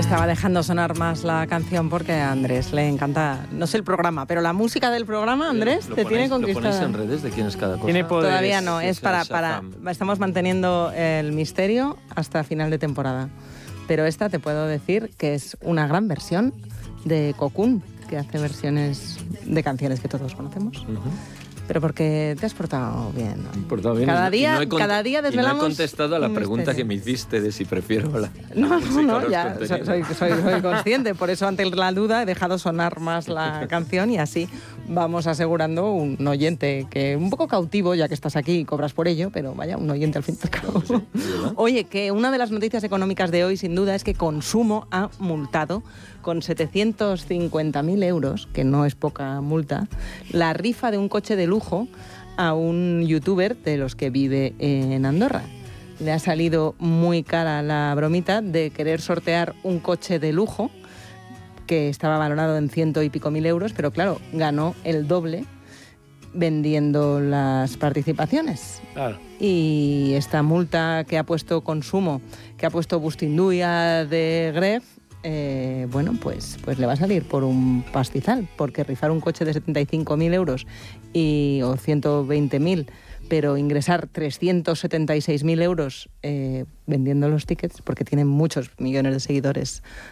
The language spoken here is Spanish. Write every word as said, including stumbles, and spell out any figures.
estaba dejando sonar más la canción porque a Andrés le encanta, no sé el programa, pero la música del programa, Andrés, lo te ponéis, tiene conquistada. ¿Lo ponéis en redes de quién es cada cosa? Tiene poderes. Todavía no, es para, para... Estamos manteniendo el misterio hasta final de temporada. Pero esta te puedo decir que es una gran versión de Cocoon, que hace versiones de canciones que todos conocemos. Uh-huh. Pero porque te has portado bien, ¿no? Me he portado bien. Cada día, y no he cada día desvelamos. Y no he contestado a la pregunta misterio. que me hiciste de si prefiero la. No, la no, no, ya soy, soy, soy, soy consciente. Por eso, ante la duda, he dejado sonar más la canción y así vamos asegurando un oyente que un poco cautivo, ya que estás aquí y cobras por ello, pero vaya, un oyente al fin y al cabo. Sí, oye, que una de las noticias económicas de hoy, sin duda, es que Consumo ha multado con setecientos cincuenta mil euros, que no es poca multa, la rifa de un coche de lujo a un youtuber de los que vive en Andorra. Le ha salido muy cara la bromita de querer sortear un coche de lujo que estaba valorado en ciento y pico mil euros, pero claro, ganó el doble vendiendo las participaciones. Claro. Y esta multa que ha puesto Consumo, que ha puesto Bustinduia de Gref, Eh, bueno, pues, pues le va a salir por un pastizal, porque rifar un coche de setenta y cinco mil euros y, o ciento veinte mil, pero ingresar trescientos setenta y seis mil euros eh, vendiendo los tickets, porque tienen muchos millones de seguidores